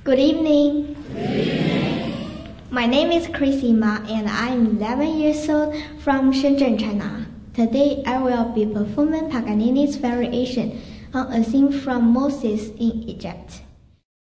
Good evening. My name is Chrissy Ma and I am 11 years old from Shenzhen, China. Today I will be performing Paganini's variation on a scene from Moses in Egypt.